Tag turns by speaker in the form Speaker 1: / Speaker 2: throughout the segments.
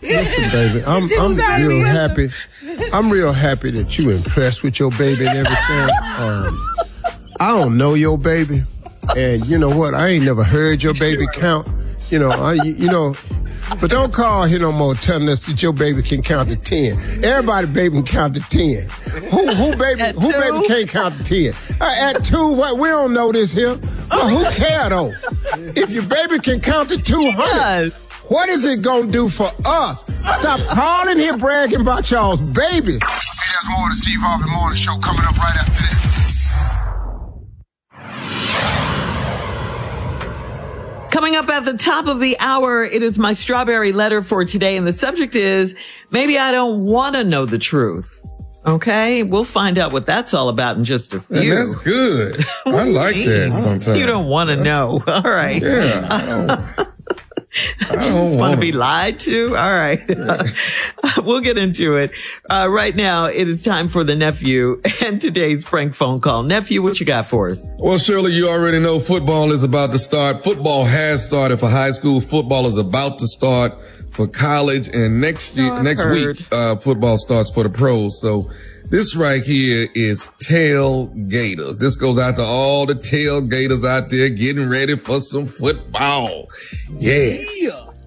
Speaker 1: Listen, baby, I'm real happy. I'm real happy that you impressed with your baby and everything. I don't know your baby, and you know what? I ain't never heard your baby count. But don't call here no more telling us that your baby can count to 10. Everybody baby can count to 10. Who baby can't count to 10? At 2, what? We don't know this here. Well, who cares though? If your baby can count to 200, what is it gonna do for us? Stop calling here bragging about y'all's babies. Hey, there's more of the Steve Harvey Morning Show coming up right after this.
Speaker 2: Coming up at the top of the hour, it is my strawberry letter for today. And the subject is, maybe I don't want to know the truth. Okay, we'll find out what that's all about in just a few.
Speaker 3: And that's good. I like that sometimes.
Speaker 2: You don't want to know. All right.
Speaker 3: Yeah.
Speaker 2: You just want to be lied to? All right. We'll get into it. Right now, it is time for the nephew and today's prank phone call. Nephew, what you got for us?
Speaker 3: Well, Shirley, you already know football is about to start. Football has started for high school. Football is about to start for college. And next week, football starts for the pros. So this right here is tailgaters. This goes out to all the tailgaters out there getting ready for some football. Yes.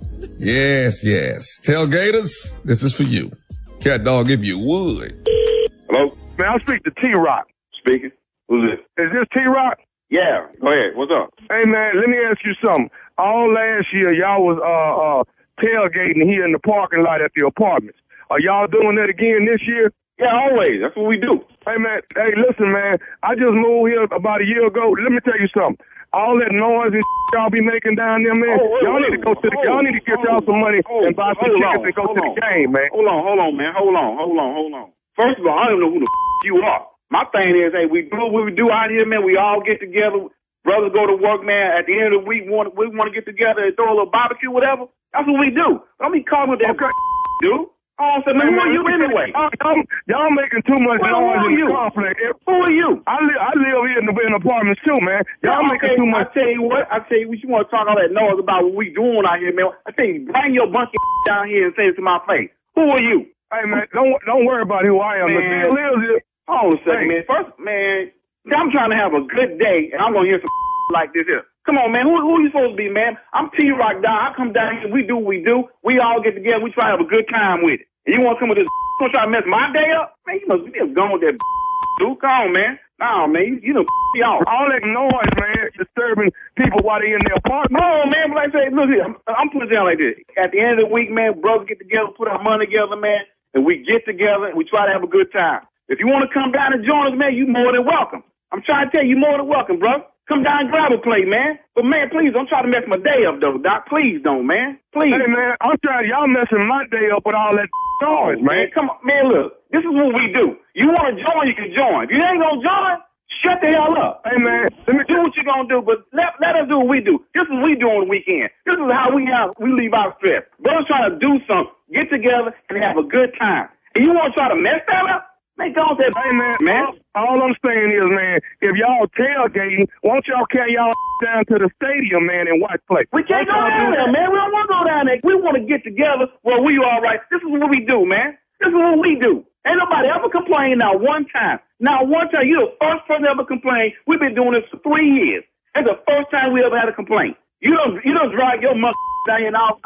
Speaker 3: Yes. Tailgaters, this is for you. Cat dog, if you would.
Speaker 4: Hello? Man, I'll speak to T-Rock. Speaking. Who's this? Is this T-Rock? Yeah. Go ahead. What's up? Hey, man, let me ask you something. All last year, y'all was tailgating here in the parking lot at the apartments. Are y'all doing that again this year? Yeah, always. That's what we do. Hey, man. Hey, listen, man. I just moved here about a year ago. Let me tell you something. All that noise and y'all be making down there, man. Y'all need to go to the. Y'all need to get y'all some money and buy some tickets and go to the game, man. Hold on, man. Hold on. First of all, I don't know who the you are. My thing is, hey, we do what we do out here, man. We all get together. Brothers go to work, man. At the end of the week, we want to get together and throw a little barbecue, whatever. That's what we do. Don't be calling with that, dude. Oh, so man, who are you anyway? Y'all making too much noise in the complex. Who are you? I live here in apartments too, man. Y'all making too much. I tell you what you want to talk all that noise about what we doing out here, man. I tell you, bring your bunch of down here and say it to my face. Who are you? Hey, man, don't worry about who I am. Man, lives here. Hold on a second, man. First, man, I'm trying to have a good day, and I'm going to hear some like this here. Come on, man. Who you supposed to be, man? I'm T-Rock, dog. I come down here. We do what we do. We all get together. We try to have a good time with it. And you want to come with this going to try to mess my day up? Man, you must be gone with that dude. Come on, man. Nah, man. You done y'all. All that noise, man, disturbing people while they in their apartment. Oh, man. But like I say, look here. I'm putting it down like this. At the end of the week, man, brothers get together, put our money together, man, and we get together and we try to have a good time. If you want to come down and join us, man, you more than welcome. I'm trying to tell you, more than welcome, bro. Come down and grab a plate, man. But, man, please don't try to mess my day up, though, Doc. Please don't, man. Please. Hey, man, I'm trying. Y'all messing my day up with all that noise, man. Come on. Man, look. This is what we do. You want to join, you can join. If you ain't going to join, shut the hell up. Hey, man, let me do what you're going to do, but let us do what we do. This is what we do on the weekend. This is how we leave our stress. Brothers trying to do something, get together, and have a good time. And you want to try to mess that up? Man, don't say, hey, man. All I'm saying is, man, if y'all tailgating, won't y'all carry y'all down to the stadium, man, and watch play? We can't go down there, man. We don't want to go down there. We want to get together where we all right. This is what we do, man. This is what we do. Ain't nobody ever complained not one time. Not one time. You're the first person ever complained. We've been doing this for 3 years. It's the first time we ever had a complaint. You don't drag your mother down here and all.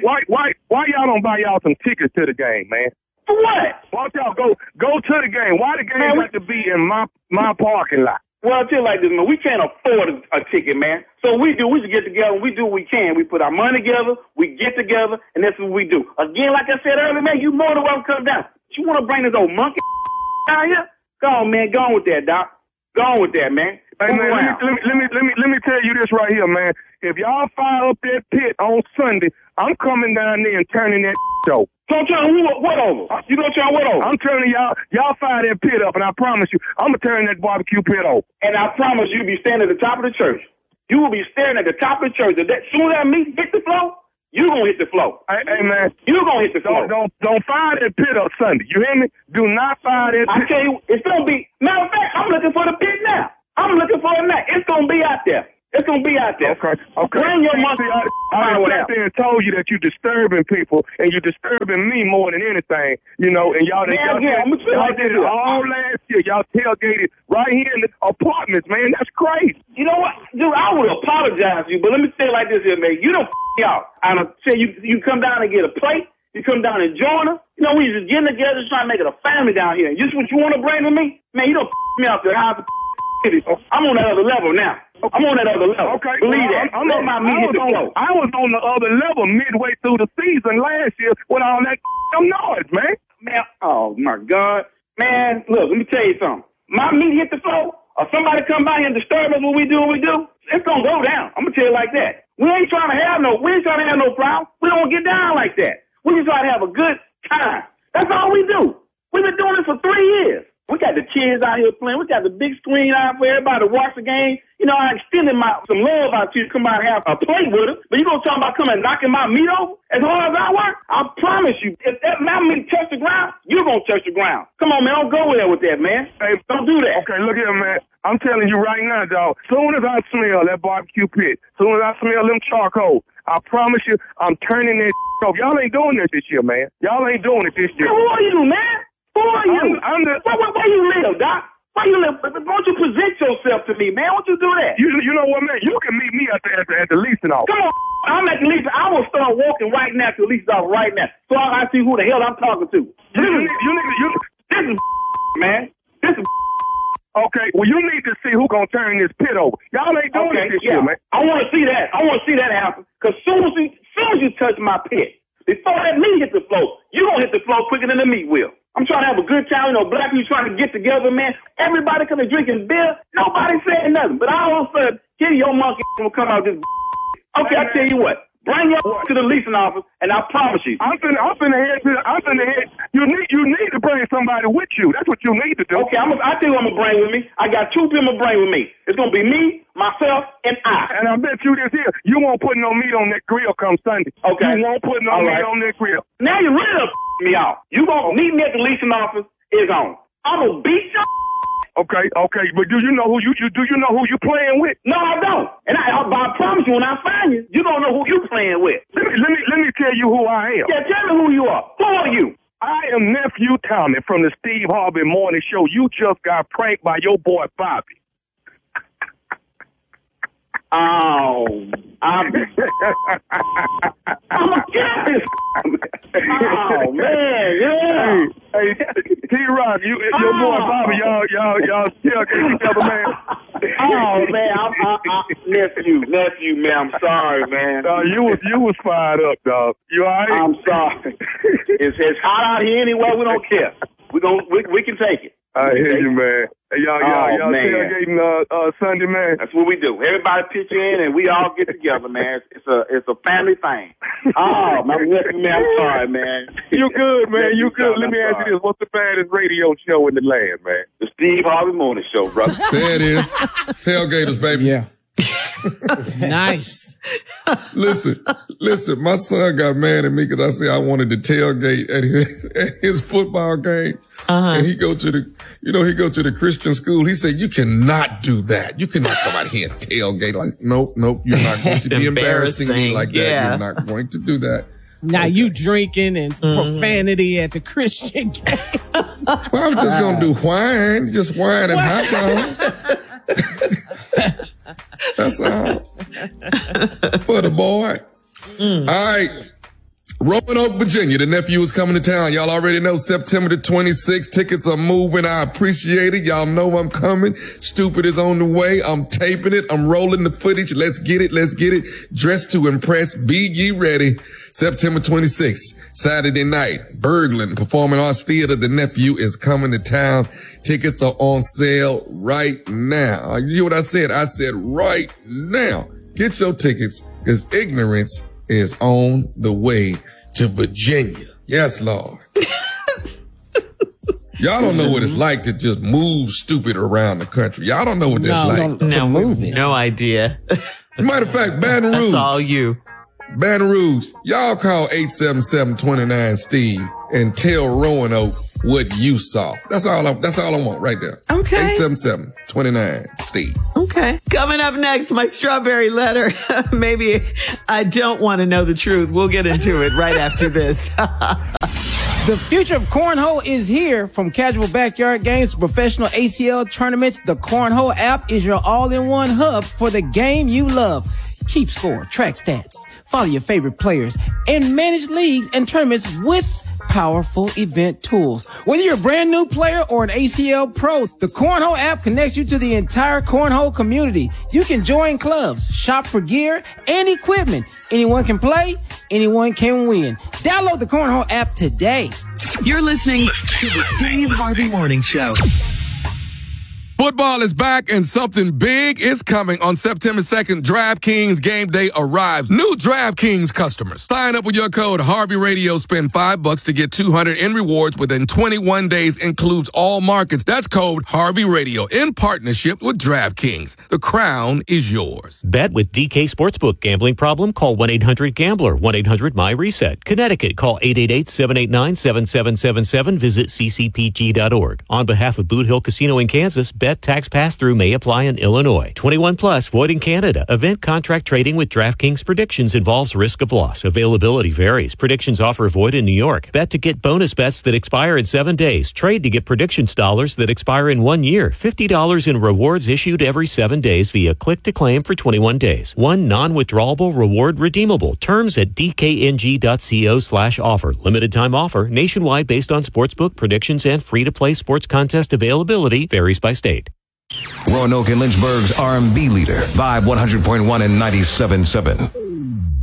Speaker 4: Why y'all don't buy y'all some tickets to the game, man? For what? Why don't y'all go to the game? Why the game have to be in my parking lot? Well, I'll tell you like this, man. We can't afford a ticket, man. So we just get together and we do what we can. We put our money together, we get together, and that's what we do. Again, like I said earlier, man, you more than welcome to come down. But you want to bring this old monkey down here? Go on, man. Go on with that, Doc. Go on with that, man. Hey, man, let me tell you this right here, man. If y'all fire up that pit on Sunday, I'm coming down there and turning that over. So I'm turning what over? You gonna turn what over? I'm turning y'all fire that pit up, and I promise you, I'm gonna turn that barbecue pit over. And I promise you'll be standing at the top of the church. You will be staring at the top of the church. As soon as that meat hit the floor, you gonna hit the floor. Hey, man, you gonna hit the floor. Don't fire that pit up Sunday. You hear me? Do not fire that pit. I tell you, it's gonna be. Matter of fact, I'm looking for the pit now. I'm looking for it now. It's gonna be out there.
Speaker 5: It's gonna be out there.
Speaker 4: Okay.
Speaker 5: Bring your monkey.
Speaker 4: I sat there and told you that you're disturbing people, and you're disturbing me more than anything, you know. And y'all did it all last year. Y'all tailgated right here in the apartments, man. That's crazy.
Speaker 5: You know what, dude? I would apologize to you, but let me say it like this here, man. You don't me out. I don't say you come down and get a plate. You come down and join us. You know, we just getting together, just trying to make it a family down here. Just what you want to bring to me, man. You don't me out there. I'm on that other level now. I'm on that other level. Okay. Believe that. I was on the other level midway through the season last year with all that noise, man. Man, oh my God. Man, look, let me tell you something. My meat hit the floor, or somebody come by here and disturb us when we do what we do, it's gonna go down. I'm gonna tell you like that. We ain't trying to have no problem. We don't get down like that. We just try to have a good time. That's all we do. We've been doing this for 3 years. We got the kids out here playing. We got the big screen out for everybody to watch the game. You know, I extended some love out to you to come out and have a play with us. But you gonna talk about coming and knocking my meat over? As hard as I work, I promise you, if my meat touch the ground, you're gonna touch the ground. Come on, man, don't go there with that, man. Hey, don't do that.
Speaker 4: Okay, look here, man. I'm telling you right now, dog. Soon as I smell that barbecue pit, soon as I smell them charcoal, I promise you, I'm turning that off. Y'all ain't doing this year, man. Y'all ain't doing it this year.
Speaker 5: Who are you, man? Who are you? Where you live, Doc? Where you live? Won't you present yourself to me, man? Won't you do that?
Speaker 4: You know what, man? You can meet me at the leasing office.
Speaker 5: Come on, I'm at the leasing. I will start walking right now to the leasing office right now, so I see who the hell I'm talking to. This is man. This is.
Speaker 4: Okay, well, you need to see who gonna turn this pit over. Y'all ain't doing it this year, man.
Speaker 5: I want to see that. I want to see that happen. Because soon as you touch my pit, before that meat hit the floor, you gonna hit the floor quicker than the meat will. I'm trying to have a good time. You know, black people trying to get together, man. Everybody coming drinking beer. Nobody saying nothing. But all of a sudden, here your monkey will come out this. Okay, I tell you what. Bring your to the leasing office, and I promise you.
Speaker 4: I'm finna head. You need to bring somebody with you. That's what you need to do.
Speaker 5: Okay, I tell you what I'm gonna bring with me. I got 2 people I'm gonna bring with me. It's gonna be me, myself, and I.
Speaker 4: And I bet you this here, you won't put no meat on that grill come Sunday.
Speaker 5: Okay.
Speaker 4: You won't put no meat on that grill.
Speaker 5: Now you really me out. You gonna meet me at the leasing office? Is on. I'm gonna beat you.
Speaker 4: Okay, but do you know who you playing with?
Speaker 5: No, I don't. And I promise you, when I find you, you don't know who you playing with.
Speaker 4: Let me tell you who I am.
Speaker 5: Yeah, tell me who you are. Who are you?
Speaker 4: I am Nephew Tommy from the Steve Harvey Morning Show. You just got pranked by your boy Bobby.
Speaker 5: Oh, I'm a kid. Oh man, yeah.
Speaker 4: Hey, T-Rock, your boy Bobby, y'all still get together, man.
Speaker 5: Oh man, nephew, man. I'm sorry, man.
Speaker 4: You was fired up, dog. You all right?
Speaker 5: I'm sorry. It's hot out here anyway. We don't care. We can take it.
Speaker 4: I hear you, man. Hey, y'all tailgating Sunday, man.
Speaker 5: That's what we do. Everybody pitch in and we all get together, man. It's a family thing. Oh, my nephew, man, I'm sorry, man.
Speaker 4: You good, man. You good. Let me ask you this. What's the baddest radio show in the land, man?
Speaker 5: The Steve Harvey Morning Show, brother.
Speaker 3: There it is. Tailgaters, baby.
Speaker 6: Yeah. Nice.
Speaker 3: Listen, my son got mad at me because I said I wanted to tailgate at his football game. And he go to the Christian school. He said, you cannot do that. You cannot come out here and tailgate. Like, nope, you're not going to be embarrassing me like that.
Speaker 2: Yeah.
Speaker 3: You're not going to do that.
Speaker 6: Now you drinking and profanity at the Christian game.
Speaker 3: Well, I'm just going to do wine. Just wine and hot dogs. That's all. For the boy. All right. Roanoke, Virginia. The nephew is coming to town. Y'all already know September the 26th. Tickets are moving. I appreciate it. Y'all know I'm coming. Stupid is on the way. I'm taping it. I'm rolling the footage. Let's get it. Dressed to impress. Be ye ready. September 26th, Saturday night. Berglund Performing Arts Theater. The nephew is coming to town. Tickets are on sale right now. You hear what I said? I said right now. Get your tickets because ignorance is on the way to Virginia. Yes, Lord. Y'all don't know what it's like to just move stupid around the country. Y'all don't know what that's like.
Speaker 2: No idea.
Speaker 3: Matter of fact, Baton Rouge.
Speaker 2: That's all you.
Speaker 3: Baton Rouge, y'all call 877-29-STEVE and tell Roanoke what you saw. That's all I want right there.
Speaker 2: Okay.
Speaker 3: 877-29 Steve.
Speaker 2: Okay. Coming up next, my strawberry letter. Maybe I don't want to know the truth. We'll get into it right after this.
Speaker 7: The future of cornhole is here. From casual backyard games to professional ACL tournaments, the Cornhole app is your all-in-one hub for the game you love. Keep score, track stats, follow your favorite players, and manage leagues and tournaments with powerful event tools. Whether you're a brand new player or an ACL pro, the Cornhole app connects you to the entire cornhole community. You can join clubs, shop for gear and equipment. Anyone can play, anyone can win. Download the Cornhole app today.
Speaker 2: You're listening to the Steve Harvey Morning Show.
Speaker 3: Football is back and something big is coming on September 2nd. DraftKings Game Day arrives. New DraftKings customers. Sign up with your code Harvey Radio. Spend $5 to get $200 in rewards within 21 days. Includes all markets. That's code Harvey Radio in partnership with DraftKings. The crown is yours.
Speaker 8: Bet with DK Sportsbook. Gambling problem? Call 1-800-GAMBLER. 1-800-MY-RESET. Connecticut. Call 888-789-7777. Visit ccpg.org. On behalf of Boot Hill Casino in Kansas, bet tax pass-through may apply in Illinois. 21 plus, void in Canada. Event contract trading with DraftKings predictions involves risk of loss. Availability varies. Predictions offer void in New York. Bet to get bonus bets that expire in 7 days. Trade to get predictions dollars that expire in 1 year. $50 in rewards issued every 7 days via click to claim for 21 days. One non-withdrawable reward redeemable. Terms at dkng.co/offer. Limited time offer. Nationwide based on sportsbook predictions and free-to-play sports contest availability varies by state.
Speaker 9: Roanoke and Lynchburg's R&B leader, Vibe 100.1 and 97.7.